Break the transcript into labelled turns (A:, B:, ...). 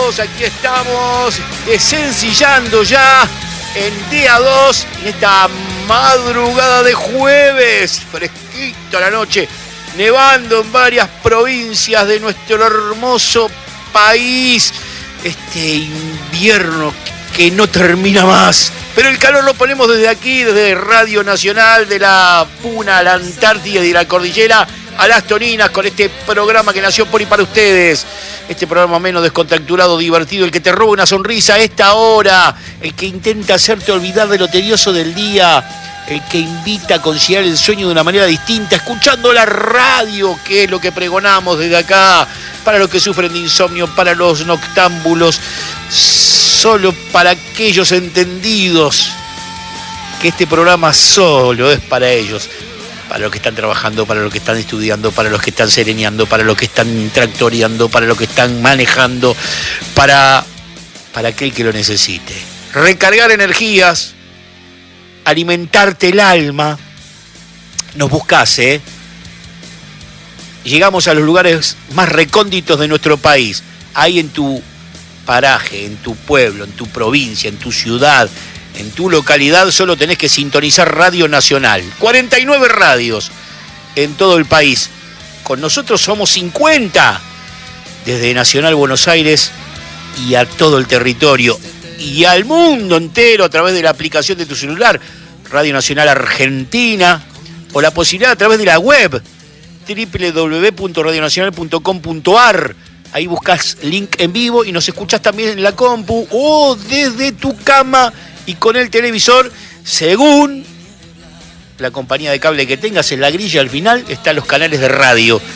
A: amigos, aquí estamos desencillando ya en día 2, en esta madrugada de jueves, fresquito a la noche, nevando en varias provincias de nuestro hermoso país. Este invierno que no termina más, pero el calor lo ponemos desde aquí, desde Radio Nacional, de la Puna a la Antártida y de la Cordillera a las Toninas, con este programa que nació por y para ustedes. Este programa menos descontracturado, divertido, el que te roba una sonrisa a esta hora, el que intenta hacerte olvidar de lo tedioso del día, el que invita a conciliar el sueño de una manera distinta, escuchando la radio, que es lo que pregonamos desde acá, para los que sufren de insomnio, para los noctámbulos, solo para aquellos entendidos que este programa solo es para ellos. Para los que están trabajando, para los que están estudiando, para los que están sereneando, para los que están tractoreando, para los que están manejando, para aquel que lo necesite. Recargar energías, alimentarte el alma. Nos buscás, Llegamos a los lugares más recónditos de nuestro país. Ahí en tu paraje, en tu pueblo, en tu provincia, en tu ciudad, en tu localidad, solo tenés que sintonizar Radio Nacional. 49 radios en todo el país. Con nosotros somos 50, desde Nacional Buenos Aires y a todo el territorio. Y al mundo entero a través de la aplicación de tu celular, Radio Nacional Argentina, o la posibilidad a través de la web, www.radionacional.com.ar. Ahí buscas link en vivo y nos escuchás también en la compu o desde tu cama y con el televisor, según la compañía de cable que tengas. En la grilla al final están los canales de radio